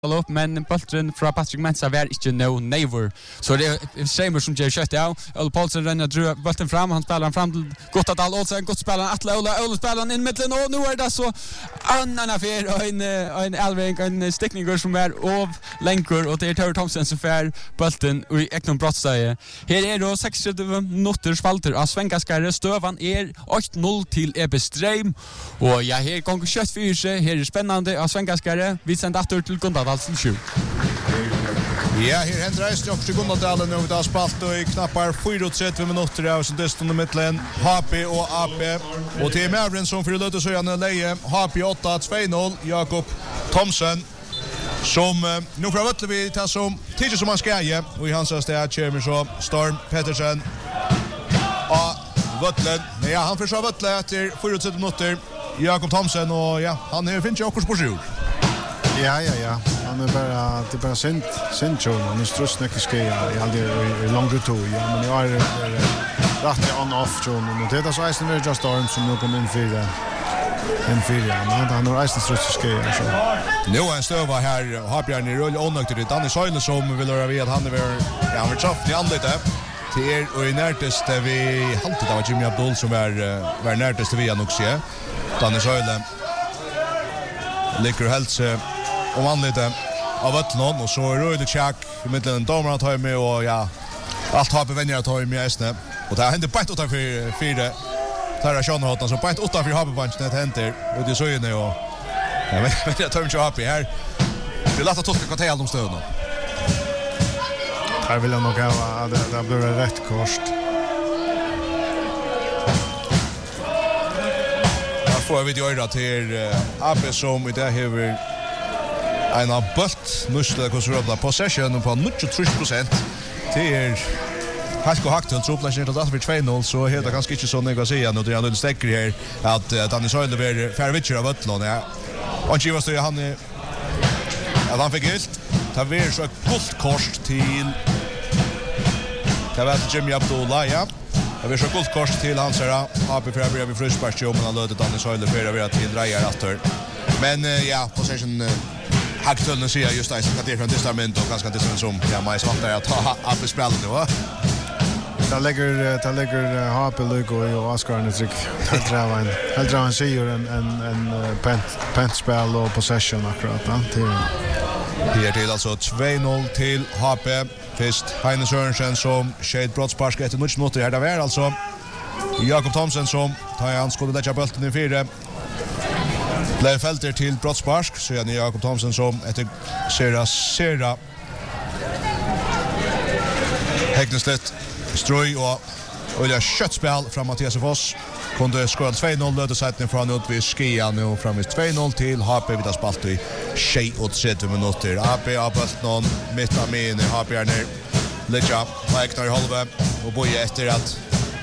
upp, men bollen från Patrick Mensa var inte neighbor. Så det är Seymour som ger kött av. Olle Paulsen renner drar bollen fram, han spelar fram till Gottadal Olsen, gott spelaren Atle Olle spelar in mitten och nu är det så annan affär och en Alving en stickning som är av länkor och det är Tore Thomsen som får bollen i Eknon Brottsteie. Här är då 60 minuter spalter av Svenkaskare stövan är 8-0 till EB Stream och ja, här går kött för sig. Här är spännande av Svenkaskare. Vi sänder åter till Gundadal. Ja, här händer det också till Gundadalen nu vid spalt och i knappar 4-3 minuter av sin dösten och mittlen HP och AP och till Mavren som för löte så gärna leje HP 8-2-0 Jakob Thomsen som nu får vöttle vi tar som tidigt som man ska ge och i hans sted kommer så Storm Pettersen och vöttlen ja han försöker vöttle efter 4-3 minuter Jakob Thomsen och ja han finns ju också på sjur. Ja. Han är bara sent och nu strös näck ska jag aldrig långt ut ja men jag är rätt on off och det är så Ice and Just Storm som nu kommer in för men han har Ice strös ska jag så. Nu är en stöva här har Björn i rull onökt det Danny Soile som vill höra vid han är ja han tjoff i anletet till och i närtest vi haltet av Jimmy Abdul som var närtest vi också Danny Soile ligger helt om anlite av Ötlund och så röde check i mitten domarna tar med och ja allt har bevänjare tar med ästne och det händer bara utanför fyra Tara Schonhottan så bara utanför Habebanchen det händer och det så ju nu och ja men det tar inte happy här det låter toska kvartal de stöd nu här vill jag nog ha det blir rätt kost här får vi göra till AB som i det här en av bult nusla konservativa possession på 93%. Det är Hasko Haktel så upplägger det för 2-0 så heter det ganska inte så något att säga nu det är en stäcker här att Danny Soile blir färvitcher av Ötlund ja. Och Chivas då han fick gilt. Det blir så guldkort till Jimmy Abdullah ja. Det blir så guldkort till hans här HP för vi fruspark men han löd Danny Soile för att till drejar åter. Men ja, possession Haktölnen ser jag just det att det är från testament och ganska testament som ja man svart där att ha upp spel nu va. Det lägger HP Lugo och Oscar Nitrick helt dra ser en pent spel och possession akkurat till. Det är till alltså 2-0 till HP. Först Heine Sørensen som Shade Brottspark efter mycket minuter här där var alltså Jakob Thomsen som tar han skulle lägga bollen i fyra. Blev fälter till Brottspark så är det Jakob Thomsen som efter Sera Häckneslet stroj och Olja köttspel från Mattias Foss kunde skåra 2-0 löde sätten från Udvig Skia nu framåt 2-0 till HP vid spalt i 23 minuter HP har bollen någon mitt av min HP är ner Lidja Eknar i halva och boja efter att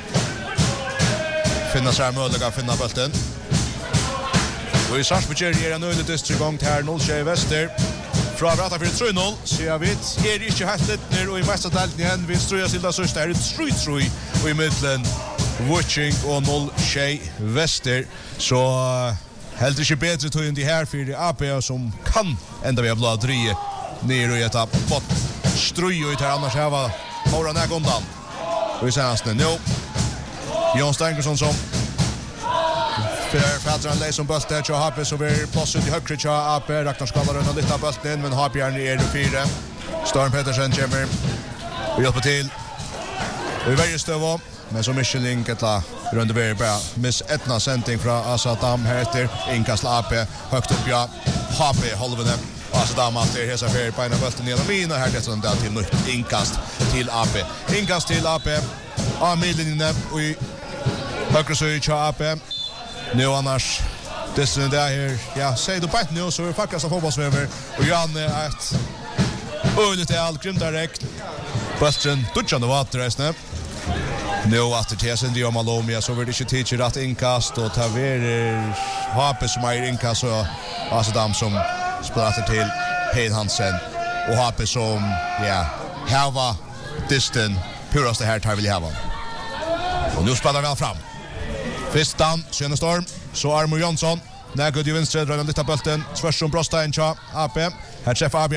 finna sig möjliga att finna bollen. Och i Sarsbygger är en nöjlig distrigång här 0-6 Väster. Från Brata för 3-0 så jag vet är inte helt lätt ner och i mästardelen igen vi ströja till det sista är 3-3 och i mitten Watching och 0-6 Väster så helt inte bättre tog in det här för AP som kan ända vi har blått drie ner och etapp på ströj och här annars här var Maura Nägondan och i senaste nu Jon Stengersson som för han läser boll där så HP så blir plåset i högre så AP Ragnar skallar runt lite bollen men HP är 4 Storm Pettersen kommer och hjälper till och i varje stöv men så Michelin Ketla runt över bra miss etna sändning från Asadam här efter inkast AP högt upp ja HP håller den Asadam att det hesa för på en bollen ner mina här det sånt där till nytt inkast till AP Amilinen och i högre så i AP nu annars det är där här ja säg du bara nu så är faktiskt av fotbollsväver och Jan är ett öligt allt grymt direkt Bastian Dutchan och att resten nu att det är sen det om Malomia så vill det inte teacher att inkast och ta ver HP som är inkast och Asadam som spelar till Hein Hansen och HP som ja Hava distan purast det här tar vill jag ha och nu spelar väl fram Fistan, Storm, så Armo Jönsson När går ju vänster drar den lite bulten. Tvärs som Brostein cha AP. Här träffar